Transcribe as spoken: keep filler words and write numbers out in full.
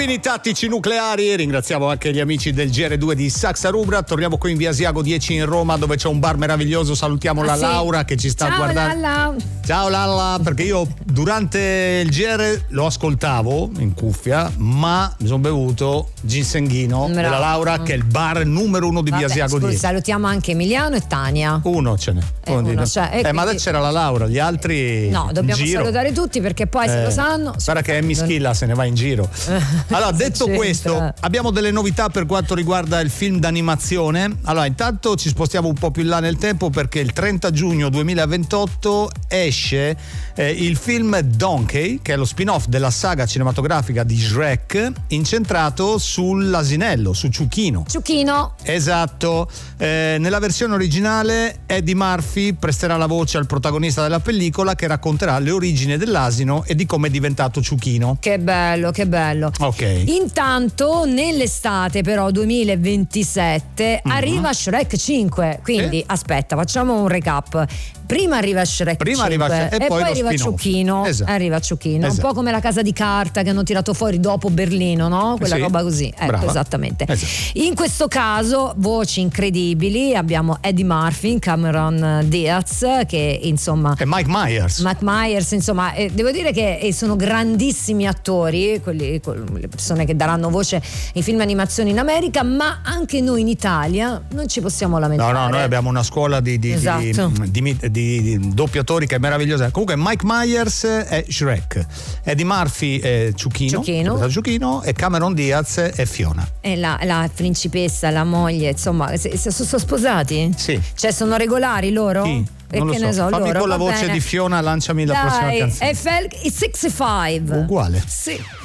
Pinguini tattici nucleari. Ringraziamo anche gli amici del G R due di Saxa Rubra. Torniamo qui in via Asiago dieci in Roma, dove c'è un bar meraviglioso. Salutiamo ah, la sì. Laura che ci sta Ciao, guardando. Lalla. Ciao Lalla, perché io durante il G R lo ascoltavo in cuffia, ma mi sono bevuto Ginsenghino della Laura, che è il bar numero uno di via Vabbè, Asiago scusa, dieci. Salutiamo anche Emiliano e Tania. Uno ce n'è. Eh, uno, cioè, eh, quindi... ma adesso c'era la Laura, gli altri. No, dobbiamo giro. salutare tutti perché poi se eh, lo sanno. Guarda che Emmy Schilla se ne va in giro. Allora, detto c'entra. questo, abbiamo delle novità per quanto riguarda il film d'animazione. Allora, intanto ci spostiamo un po' più in là nel tempo, perché il trenta giugno duemilaventotto esce eh, il film Donkey, che è lo spin-off della saga cinematografica di Shrek, incentrato sull'asinello, su Ciuchino. Ciuchino. Esatto. Eh, nella versione originale Eddie Murphy presterà la voce al protagonista della pellicola, che racconterà le origini dell'asino e di come è diventato Ciuchino. Che bello, che bello. Ok. Intanto nell'estate però duemilaventisette mm-hmm. arriva Shrek cinque, quindi eh? aspetta, facciamo un recap. Prima arriva Shrek Prima cinque arriva, e, e poi, poi arriva Ciuchino, esatto. arriva Ciuchino, esatto. un po' come la casa di carta che hanno tirato fuori dopo Berlino, no? Quella sì. roba così, ecco, Brava. esattamente. Esatto. In questo caso voci incredibili, abbiamo Eddie Murphy, Cameron Diaz, che insomma e Mike Myers. Mike Myers, insomma, eh, devo dire che eh, sono grandissimi attori, quelli, le persone che daranno voce in film e animazioni in America, ma anche noi in Italia non ci possiamo lamentare. No, no, noi abbiamo una scuola di, di, esatto. di, di, di, di, di doppiatori che è meravigliosa. Comunque Mike Myers è Shrek, Eddie Murphy è Ciuchino, Ciuchino. Ciuchino e Cameron Diaz è Fiona. E la, la principessa, la moglie, insomma, se, se sono sposati? Sì. Cioè sono regolari loro? Sì. E Non che lo so. ne so, Fammi loro, con la va voce bene. di Fiona, lanciami la Dai, prossima canzone. è Fel- sessantacinque. Uguale. Sì.